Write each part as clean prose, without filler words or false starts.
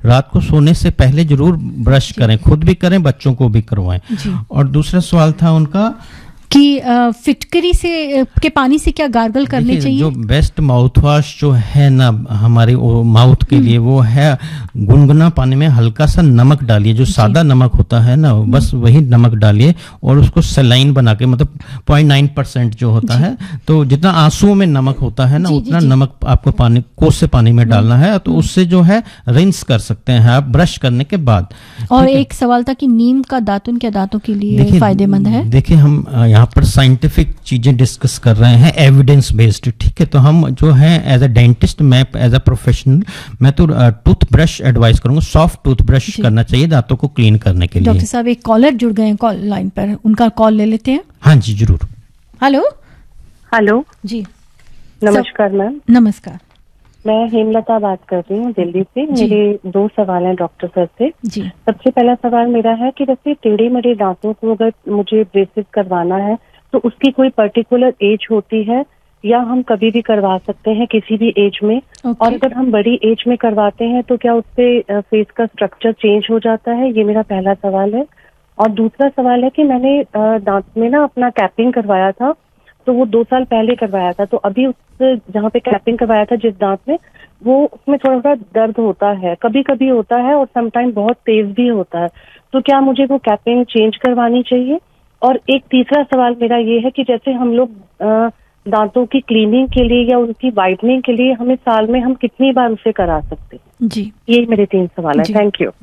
रात को सोने से पहले जरूर ब्रश करें, खुद भी करें, बच्चों को भी करवाएं। और दूसरा सवाल था उनका कि फिटकरी से के पानी से क्या गार्गल करने चाहिए? जो बेस्ट माउथ वॉश जो है ना हमारे माउथ के लिए, वो है गुनगुना पानी में हल्का सा नमक डालिए, जो सादा नमक होता है ना, बस वही नमक डालिए और उसको सलाइन बना के, मतलब 0.9% जो होता है, तो जितना आंसुओं में नमक होता है ना उतना नमक आपको पानी कोसे पानी में डालना है, तो उससे जो है रिंस कर सकते हैं आप ब्रश करने के बाद। और एक सवाल था कि नीम का दातुन क्या दांतों के लिए फायदेमंद है? देखिए हम यहाँ पर साइंटिफिक चीजें डिस्कस कर रहे हैं, एविडेंस बेस्ड, ठीक है। तो हम जो है एज अ डेंटिस्ट, मैं एज अ प्रोफेशनल, मैं तो टूथ ब्रश एडवाइस करूंगा, सॉफ्ट टूथ ब्रश करना चाहिए दांतों को क्लीन करने के लिए। डॉक्टर साहब एक कॉलर जुड़ गए हैं कॉल लाइन पर, उनका कॉल ले लेते हैं। हाँ जी जरूर। हेलो। हेलो जी नमस्कार मैम। नमस्कार। मैं हेमलता बात कर रही हूँ दिल्ली से। मेरे 2 सवाल हैं डॉक्टर सर से। जी। सबसे पहला सवाल मेरा है कि जैसे टेढ़े मेढ़े दांतों को अगर मुझे ब्रेसेस करवाना है तो उसकी कोई पर्टिकुलर एज होती है या हम कभी भी करवा सकते हैं किसी भी एज में? और अगर हम बड़ी एज में करवाते हैं तो क्या उससे फेस का स्ट्रक्चर चेंज हो जाता है? ये मेरा पहला सवाल है। और दूसरा सवाल है कि मैंने दांत में ना अपना कैपिंग करवाया था, तो वो 2 साल पहले करवाया था, तो अभी उस जहाँ पे कैपिंग करवाया था जिस दांत में, वो उसमें थोड़ा थोड़ा दर्द होता है, कभी कभी होता है और समटाइम बहुत तेज भी होता है, तो क्या मुझे वो कैपिंग चेंज करवानी चाहिए? और एक तीसरा सवाल मेरा ये है कि जैसे हम लोग दांतों की क्लीनिंग के लिए या उनकी वाइटनिंग के लिए हमें साल में हम कितनी बार उसे करा सकते हैं? जी, ये मेरे 3 सवाल है। Thank you.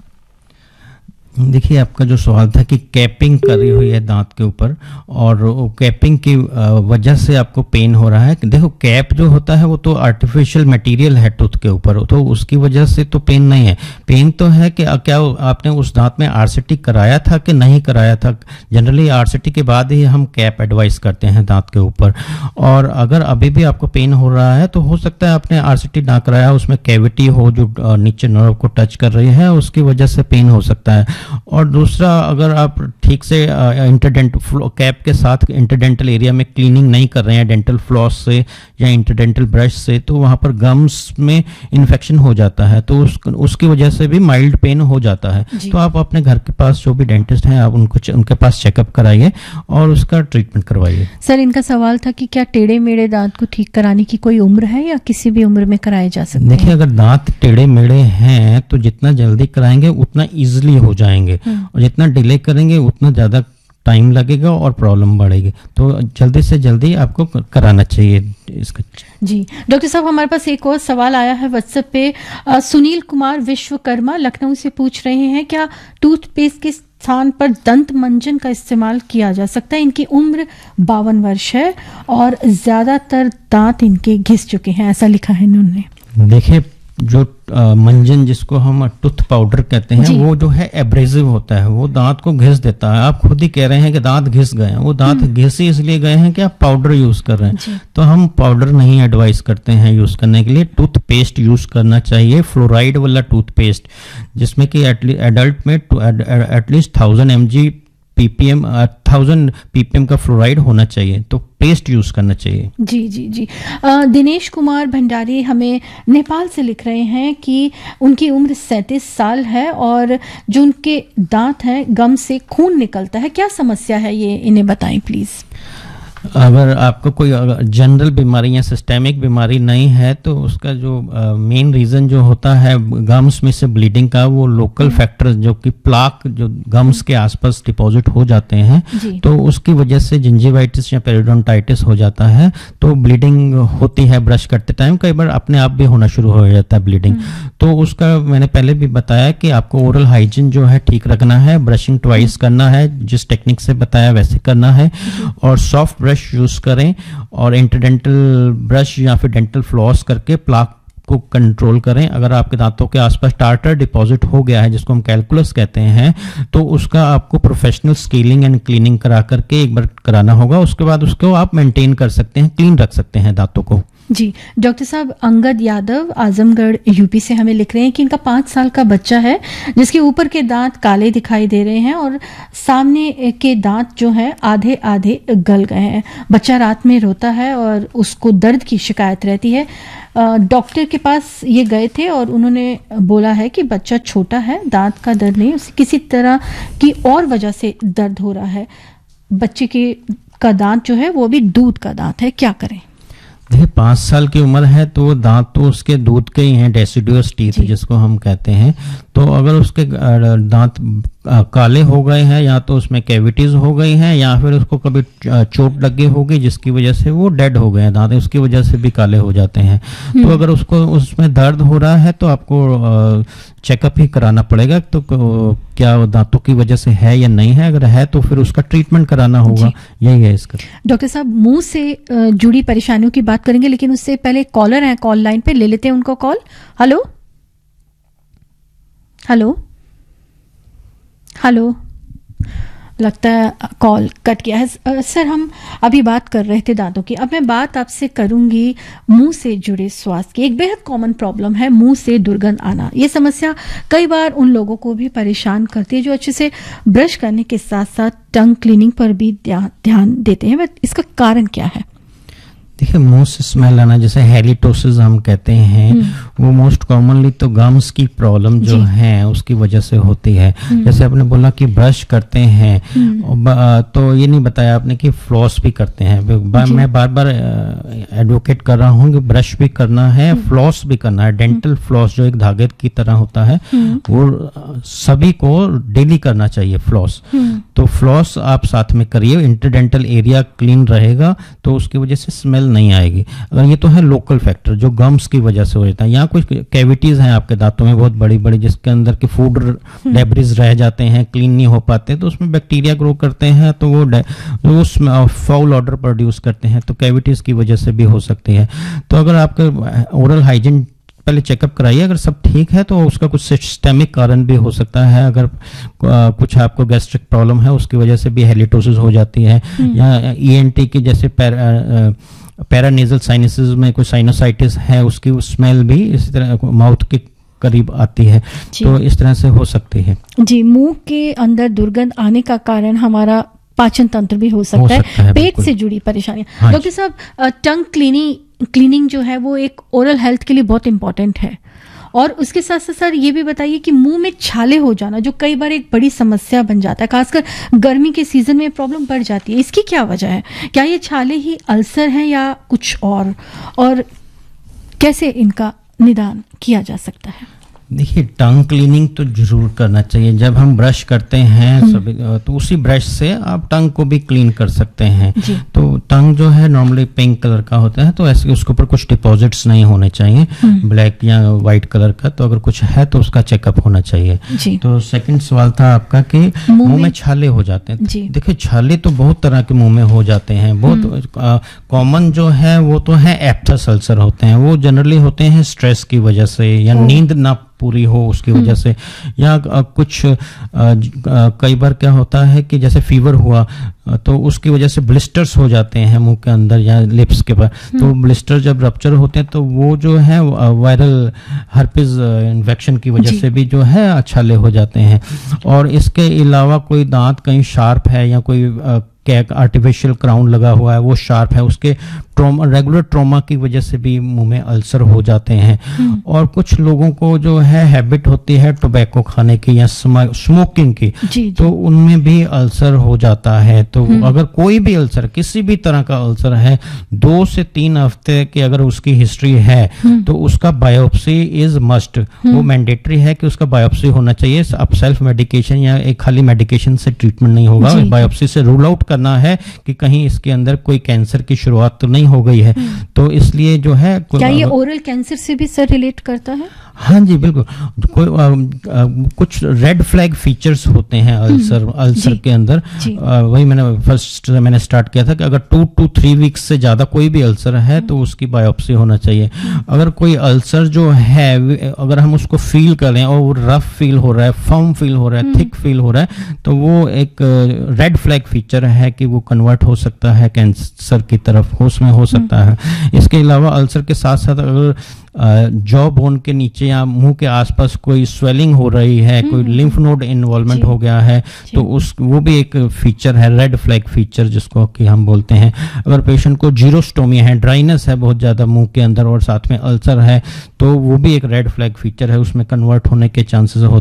देखिए आपका जो सवाल था कि कैपिंग करी हुई है दांत के ऊपर और कैपिंग की वजह से आपको पेन हो रहा है, देखो कैप जो होता है वो तो आर्टिफिशियल मटेरियल है टूथ के ऊपर, तो उसकी वजह से तो पेन नहीं है। पेन तो है कि क्या आपने उस दांत में आरसीटी कराया था कि नहीं कराया था। जनरली आरसीटी के बाद ही हम कैप एडवाइस करते हैं दांत के ऊपर। और अगर अभी भी आपको पेन हो रहा है तो हो सकता है आपने आरसीटी ना कराया, उसमें कैविटी हो जो नीचे नर्व को टच कर रही है, उसकी वजह से पेन हो सकता है। और दूसरा, अगर आप ठीक से इंटरडेंट कैप के साथ इंटरडेंटल एरिया में क्लीनिंग नहीं कर रहे हैं डेंटल फ्लॉस से या इंटरडेंटल ब्रश से, तो वहाँ पर गम्स में इन्फेक्शन हो जाता है, तो उसकी वजह से भी माइल्ड पेन हो जाता है। तो आप अपने घर के पास जो भी डेंटिस्ट हैं आप उनके पास चेकअप कराइए और उसका ट्रीटमेंट करवाइए। सर इनका सवाल था कि क्या टेढ़े मेढ़े दांत को ठीक कराने की कोई उम्र है या किसी भी उम्र में कराए जा सकते हैं? देखिए अगर दांत टेढ़े मेढ़े हैं तो जितना जल्दी कराएंगे उतना इजिली हो जाएंगे, और जितना डिले करेंगे उतना ज़्यादा टाइम लगेगा और प्रॉब्लम बढ़ेगी, तो जल्दी से जल्दी आपको कराना चाहिए इसका। जी डॉक्टर साहब, हमारे पास एक और सवाल आया है व्हाट्सएप पे। सुनील कुमार विश्वकर्मा लखनऊ से पूछ रहे हैं, क्या टूथपेस्ट के स्थान पर दंत मंजन का इस्तेमाल किया जा सकता है? इनकी उम्र 52 वर्ष है और ज्यादातर दांत इनके घिस चुके हैं, ऐसा लिखा है इन्होंने। देखिए जो मंजन जिसको हम टूथ पाउडर कहते हैं वो जो है एब्रेसिव होता है, वो दांत को घिस देता है। आप खुद ही कह रहे हैं कि दांत घिस गए हैं, वो दांत घिसे इसलिए गए हैं कि आप पाउडर यूज कर रहे हैं, तो हम पाउडर नहीं एडवाइस करते हैं यूज करने के लिए। टूथपेस्ट यूज करना चाहिए, फ्लोराइड वाला टूथपेस्ट, जिसमें कि एडल्ट में एटलीस्ट 1000 mg ppm 1000 ppm का फ्लोराइड होना चाहिए, तो पेस्ट यूज करना चाहिए। जी जी जी। दिनेश कुमार भंडारी हमें नेपाल से लिख रहे हैं कि उनकी उम्र 37 साल है और जो उनके दांत हैं गम से खून निकलता है, क्या समस्या है ये इन्हें बताएं प्लीज। अगर आपको कोई जनरल बीमारी या सिस्टेमिक बीमारी नहीं है तो उसका जो मेन रीज़न जो होता है गम्स में से ब्लीडिंग का, वो लोकल फैक्टर्स जो कि प्लाक जो गम्स के आसपास डिपॉजिट हो जाते हैं, तो उसकी वजह से जिंजिवाइटिस या पेरिडोंटाइटिस हो जाता है, तो ब्लीडिंग होती है ब्रश करते टाइम, कई बार अपने आप भी होना शुरू हो जाता है ब्लीडिंग। तो उसका मैंने पहले भी बताया कि आपको ओरल हाइजीन जो है ठीक रखना है, ब्रशिंग ट्वाइस करना है, जिस टेक्निक से बताया वैसे करना है, और सॉफ्ट ब्रश यूज करें और इंटरडेंटल ब्रश या फिर डेंटल फ्लॉस करके प्लाक को कंट्रोल करें। अगर आपके दांतों के आसपास टार्टर डिपॉजिट हो गया है जिसको हम कैलकुलस कहते हैं, तो उसका आपको प्रोफेशनल स्केलिंग एंड क्लीनिंग करा करके एक बार कराना होगा, उसके बाद उसको आप मेंटेन कर सकते हैं, क्लीन रख सकते हैं दांतों को। जी, डॉक्टर साहब, अंगद यादव आजमगढ़ यूपी से हमें लिख रहे हैं कि इनका 5 साल का बच्चा है जिसके ऊपर के दांत काले दिखाई दे रहे हैं और सामने के दांत जो है आधे आधे गल गए हैं। बच्चा रात में रोता है और उसको दर्द की शिकायत रहती है। डॉक्टर के पास ये गए थे और उन्होंने बोला है कि बच्चा छोटा है, दांत का दर्द नहीं, उसे किसी तरह की और वजह से दर्द हो रहा है। बच्चे का दांत जो है वो भी दूध का दांत है, क्या करें? देखिए 5 साल की उम्र है तो दांत तो उसके दूध के ही हैं, डेसिडुअस टीथ जिसको हम कहते हैं। तो अगर उसके दांत काले हो गए हैं या तो उसमें कैविटीज हो गई हैं या फिर उसको कभी चोट लगी होगी जिसकी वजह से वो डेड हो गए हैं दांत, उसकी वजह से भी काले हो जाते हैं। तो अगर उसको उसमें दर्द हो रहा है तो आपको चेकअप ही कराना पड़ेगा। तो क्या दांतों की वजह से है या नहीं है, अगर है तो फिर उसका ट्रीटमेंट कराना होगा, यही है इसका। डॉक्टर साहब, मुंह से जुड़ी परेशानियों की बात करेंगे लेकिन उससे पहले कॉलर हैं कॉल लाइन पे, ले लेते हैं उनको कॉल। हेलो हेलो हेलो, लगता है कॉल कट गया है। सर, हम अभी बात कर रहे थे दांतों की, अब मैं बात आपसे करूंगी मुंह से जुड़े स्वास्थ्य की। एक बेहद कॉमन प्रॉब्लम है मुंह से दुर्गंध आना। ये समस्या कई बार उन लोगों को भी परेशान करती है जो अच्छे से ब्रश करने के साथ साथ टंग क्लीनिंग पर भी ध्यान देते हैं। बट इसका कारण क्या है? देखिए मुंह से स्मेल आना, जैसे हेलिटोसिस हम कहते हैं, वो मोस्ट कॉमनली तो गम्स की प्रॉब्लम जो है उसकी वजह से होती है। जैसे आपने बोला कि ब्रश करते हैं, तो ये नहीं बताया आपने कि फ्लॉस भी करते हैं। मैं बार बार एडवोकेट कर रहा हूँ कि ब्रश भी करना है, फ्लॉस भी करना है। डेंटल फ्लॉस जो एक धागे की तरह होता है वो सभी को डेली करना चाहिए फ्लॉस। तो फ्लॉस आप साथ में करिए, इंटरडेंटल एरिया क्लीन रहेगा तो उसकी वजह से स्मेल नहीं आएगी। अगर ये तो है लोकल फैक्टर जो गम्स की वजह से हो जाता है, या कुछ कैविटीज हैं आपके दांतों में बहुत बड़ी बड़ी जिसके अंदर के फूड डेब्रिज रह जाते हैं, क्लीन नहीं हो पाते, तो उसमें बैक्टीरिया ग्रो करते हैं तो वो फाउल ऑडर प्रोड्यूस करते हैं, तो कैविटीज की वजह से भी हो सकती है। तो अगर आपके ओरल हाइजीन पहले चेकअप कराइए, अगर सब ठीक है तो उसका कुछ सिस्टेमिक कारण भी हो सकता है। अगर कुछ आपको गैस्ट्रिक प्रॉब्लम है उसकी वजह से भी हेलिटोसिस हो जाती है, या ईएनटी की जैसे पैरानेजल साइनसिस में कोई साइनोसाइटिस है उसकी स्मेल भी इसी तरह माउथ के करीब आती है, तो इस तरह से हो सकती है। जी, मुंह के अंदर दुर्गंध आने का कारण हमारा पाचन तंत्र भी हो सकता है, पेट से जुड़ी परेशानियां। डॉक्टर साहब, टंग क्लीनिंग जो है वो एक ओरल हेल्थ के लिए बहुत इंपॉर्टेंट है, और उसके साथ साथ सर ये भी बताइए कि मुंह में छाले हो जाना जो कई बार एक बड़ी समस्या बन जाता है, खासकर गर्मी के सीजन में प्रॉब्लम बढ़ जाती है, इसकी क्या वजह है? क्या ये छाले ही अल्सर है या कुछ और कैसे इनका निदान किया जा सकता है? देखिए टंग क्लीनिंग तो जरूर करना चाहिए। जब हम ब्रश करते हैं सभी तो उसी ब्रश से आप टंग को भी क्लीन कर सकते हैं। तो टंग जो है नॉर्मली पिंक कलर का होता है, तो ऐसे उसके ऊपर कुछ डिपॉजिट्स नहीं होने चाहिए, ब्लैक या वाइट कलर का। तो अगर कुछ है तो उसका चेकअप होना चाहिए। तो सेकंड सवाल था आपका कि मुंह में छाले हो जाते हैं। देखिए छाले तो बहुत तरह के मुंह में हो जाते हैं। बहुत कॉमन जो है वो तो है एप्थस अल्सर होते हैं, वो जनरली होते हैं स्ट्रेस की वजह से या नींद ना पूरी हो उसकी वजह से, या कुछ कई बार क्या होता है कि जैसे फीवर हुआ तो उसकी वजह से ब्लिस्टर्स हो जाते हैं मुंह के अंदर या लिप्स के पर। तो ब्लिस्टर जब रप्चर होते हैं तो वो जो है वायरल हर्पिस इन्फेक्शन की वजह से भी जो है छाले हो जाते हैं। और इसके अलावा कोई दांत कहीं शार्प है या कोई आर्टिफिशियल क्राउन लगा हुआ है वो शार्प है, उसके रेगुलर ट्रॉमा की वजह से भी मुंह में अल्सर हो जाते हैं। और कुछ लोगों को जो है हैबिट होती है टोबैको खाने की या स्मोकिंग की, तो उनमें भी अल्सर हो जाता है। तो अगर कोई भी अल्सर, किसी भी तरह का अल्सर है, 2 से 3 हफ्ते की अगर उसकी हिस्ट्री है तो उसका बायोप्सी इज मस्ट, वो मैंडेटरी है कि उसका बायोप्सी होना चाहिए। अब सेल्फ मेडिकेशन या एक खाली मेडिकेशन से ट्रीटमेंट नहीं होगा, बायोप्सी से रूल आउट करना है कि कहीं इसके अंदर कोई कैंसर की शुरुआत तो नहीं हो गई है। तो इसलिए जो है, क्या ये ओरल कैंसर से भी सर रिलेट करता है? हाँ जी बिल्कुल। कुछ रेड फ्लैग फीचर्स होते हैं अल्सर के अंदर। वही मैंने फर्स्ट मैंने स्टार्ट किया था कि अगर 2 to 3 वीक्स से ज़्यादा कोई भी अल्सर है तो उसकी बायोप्सी होना चाहिए। अगर कोई अल्सर जो है अगर हम उसको फील करें और वो रफ फील हो रहा है, फर्म फील हो रहा है, थिक फील हो रहा है, तो वो एक रेड फ्लैग फीचर है कि वो कन्वर्ट हो सकता है कैंसर की तरफ, उसमें हो सकता है। इसके अलावा अल्सर के साथ साथ अगर जॉ बोन के नीचे या मुंह के आसपास कोई स्वेलिंग हो रही है, कोई लिम्फ नोड इन्वॉल्वमेंट हो गया है, तो वो भी एक फीचर है, रेड फ्लैग फीचर जिसको कि हम बोलते हैं। अगर पेशेंट को जीरोस्टोमिया है, ड्राइनेस है बहुत ज़्यादा मुंह के अंदर और साथ में अल्सर है, तो वो भी एक रेड फ्लैग फीचर है, उसमें कन्वर्ट होने के चांसेस होते